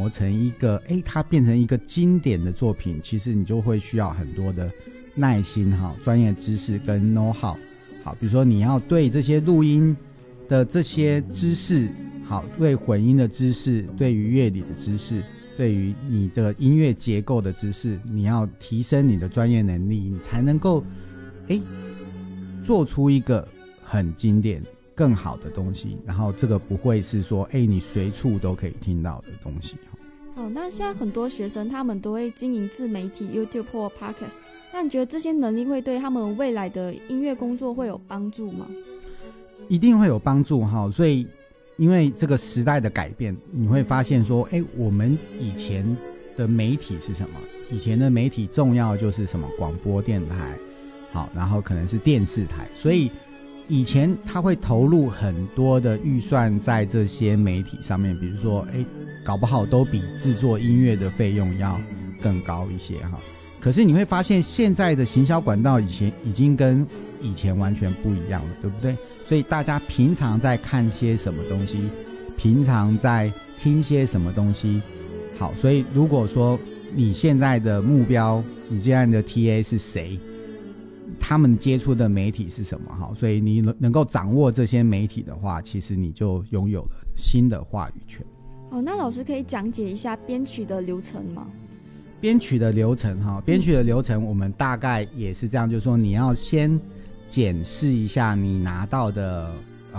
磨成一个它变成一个经典的作品，其实你就会需要很多的耐心专业知识跟 know how。 好，比如说你要对这些录音的这些知识，好，对混音的知识，对于乐理的知识，对于你的音乐结构的知识，你要提升你的专业能力，你才能够做出一个很经典更好的东西，然后这个不会是说你随处都可以听到的东西。 好，那现在很多学生他们都会经营自媒体 YouTube 或 Podcast， 那你觉得这些能力会对他们未来的音乐工作会有帮助吗？一定会有帮助所以因为这个时代的改变，你会发现说我们以前的媒体是什么？以前的媒体重要就是什么？广播电台，好，然后可能是电视台，所以以前他会投入很多的预算在这些媒体上面，比如说搞不好都比制作音乐的费用要更高一些可是你会发现现在的行销管道已经跟以前完全不一样了，对不对？所以大家平常在看些什么东西，平常在听些什么东西，好，所以如果说你现在的目标，你现在的 TA 是谁，他们接触的媒体是什么，所以你能够掌握这些媒体的话，其实你就拥有了新的话语权。 好，那老师可以讲解一下编曲的流程吗？ 编曲的流程我们大概也是这样，就是说你要先检视一下你拿到的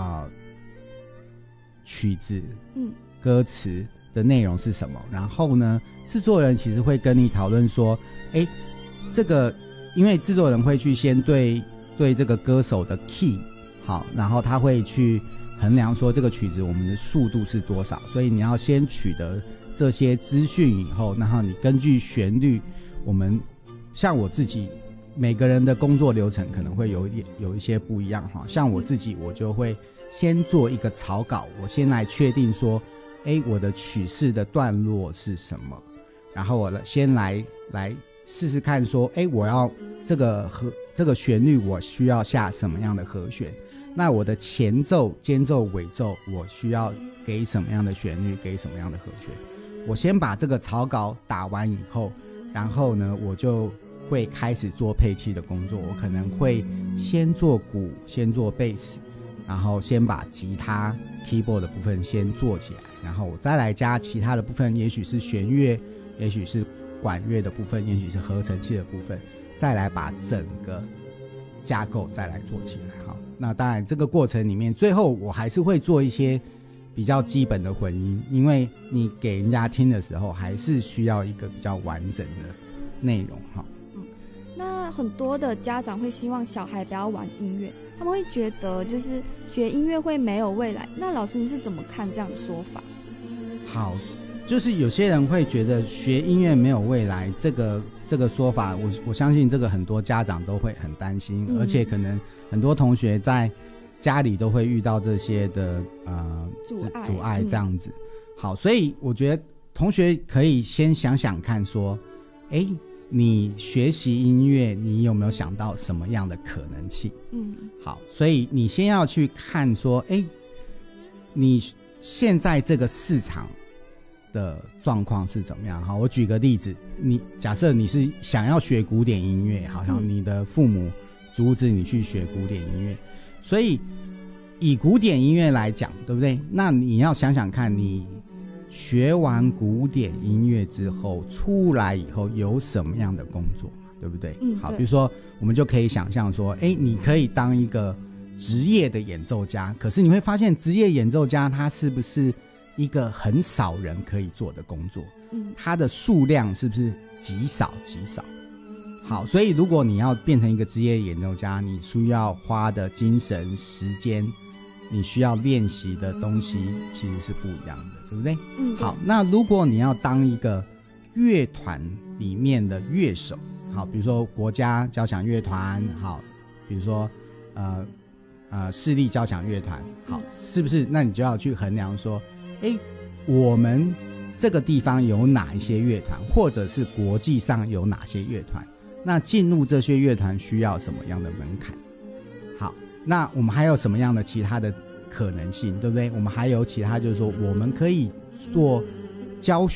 曲子歌词的内容是什么，然后呢制作人其实会跟你讨论说这个因为制作人会去先对这个歌手的 key 好，然后他会去衡量说这个曲子我们的速度是多少，所以你要先取得这些资讯以后，然后你根据旋律，我们像我自己每个人的工作流程可能会有一些不一样像我自己我就会先做一个草稿，我先来确定说我的曲式的段落是什么，然后我先来试试看说我要这个旋律我需要下什么样的和弦，那我的前奏间奏尾奏我需要给什么样的旋律，给什么样的和弦，我先把这个草稿打完以后，然后呢我就会开始做配器的工作，我可能会先做鼓，先做贝斯，然后先把吉他 keyboard 的部分先做起来，然后我再来加其他的部分，也许是弦乐，也许是管乐的部分，也许是合成器的部分，再来把整个架构再来做起来。好，那当然这个过程里面最后我还是会做一些比较基本的混音，因为你给人家听的时候还是需要一个比较完整的内容。 那很多的家长会希望小孩不要玩音乐，他们会觉得就是学音乐会没有未来，那老师你是怎么看这样的说法？ 好，就是有些人会觉得学音乐没有未来，这个说法我相信这个很多家长都会很担心，而且可能很多同学在家里都会遇到这些的阻碍这样子。好，所以我觉得同学可以先想想看说你学习音乐你有没有想到什么样的可能性？好，所以你先要去看说你现在这个市场的状况是怎么样。好，我举个例子，假设你是想要学古典音乐，好像你的父母阻止你去学古典音乐，所以以古典音乐来讲，对不对？那你要想想看，你学完古典音乐之后出来以后有什么样的工作，对不对？好，比如说我们就可以想象说你可以当一个职业的演奏家，可是你会发现职业演奏家他是不是一个很少人可以做的工作？他的数量是不是极少极少？好，所以如果你要变成一个职业演奏家，你需要花的精神时间，你需要练习的东西其实是不一样的，对不对？好，那如果你要当一个乐团里面的乐手，好，比如说国家交响乐团，好，比如说市立交响乐团，好，是不是？那你就要去衡量说我们这个地方有哪一些乐团，或者是国际上有哪些乐团，那进入这些乐团需要什么样的门槛？好，那我们还有什么样的其他的可能性，对不对？我们还有其他就是说我们可以做教